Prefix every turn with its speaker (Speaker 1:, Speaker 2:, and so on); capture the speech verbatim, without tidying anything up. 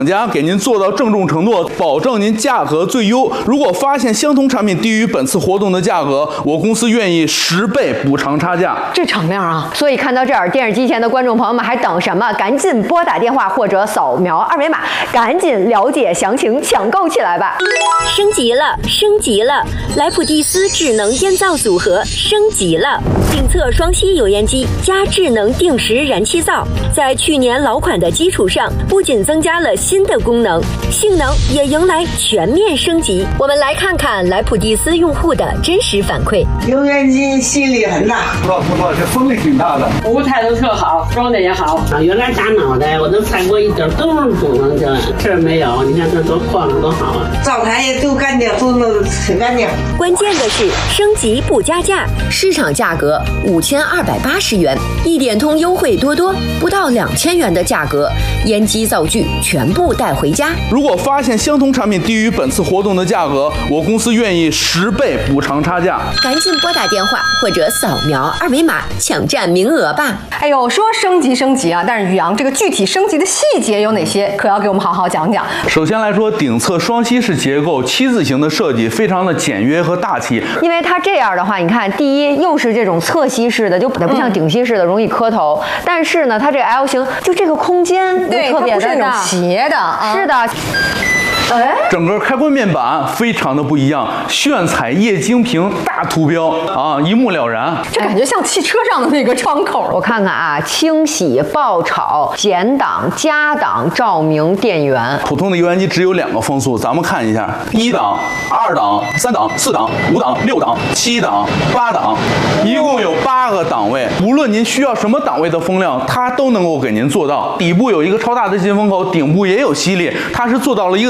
Speaker 1: 厂家给您做到郑重承诺，保证您价格最优。如果发现相同产品低于本次活动的价格，我公司愿意十倍补偿差价。
Speaker 2: 这场面啊！所以看到这儿，电视机前的观众朋友们还等什么？赶紧拨打电话或者扫描二维码，赶紧了解详情，抢购起来吧！
Speaker 3: 升级了，升级了！莱普蒂斯智能烟灶组合升级了，定测双吸油烟机加智能定时燃气灶，在去年老款的基础上，不仅增加了新的功能，性能也迎来全面升级。我们来看看莱普蒂斯用户的真实反馈。
Speaker 4: 油烟机吸力很大，
Speaker 5: 不错不错，这风力挺大的，
Speaker 6: 服务态度特好，装的也好。
Speaker 7: 啊，原来打脑袋我都踩过一点都是堵上去了，这儿没有，你看这多晃着多好啊！
Speaker 4: 灶台也都干净，都弄得很干净。
Speaker 3: 关键的是升级不加价，市场价格五千二百八十元，一点通优惠多多，不到两千元的价格，烟机灶具全部带回家。
Speaker 1: 如果发现相同产品低于本次活动的价格，我公司愿意十倍补偿差价。
Speaker 3: 赶紧拨打电话或者扫描二维码抢占名额吧！
Speaker 2: 哎呦，说升级升级啊，但是宇阳这个具体升级的细节有哪些？可要给我们好好讲讲。
Speaker 1: 首先来说，顶侧双吸式结构七字形的设计非常的简约和大气，
Speaker 2: 因为它这样的话，你看，第一又是这种侧吸式的，就不像顶吸式的容易磕头，嗯、但是呢，它这个 L 型就这个空间
Speaker 8: 对
Speaker 2: 特别的大，
Speaker 8: 斜的，
Speaker 2: 啊、是的。
Speaker 8: 哎，
Speaker 1: 整个开关面板非常的不一样，炫彩液晶屏大图标啊，一目了然。
Speaker 8: 这感觉像汽车上的那个窗口。
Speaker 2: 我看看啊，清洗、爆炒、减档、加档、照明、电源。
Speaker 1: 普通的油烟机只有两个风速，咱们看一下：一档、二档、三档、四档、五档、六档、七档、八档，一共有八个档位。无论您需要什么档位的风量，它都能够给您做到。底部有一个超大的进风口，顶部也有吸力，它是做到了一个